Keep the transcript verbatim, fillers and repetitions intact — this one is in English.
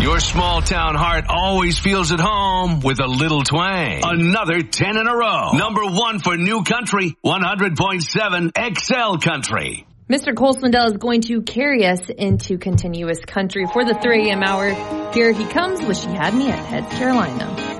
Your small town heart always feels at home with a little twang. Another ten in a row. Number one for New Country, one hundred point seven X L Country. Mister Cole Swindell is going to carry us into continuous country for the three a.m. hour. Here he comes with She Had Me at Head Carolina.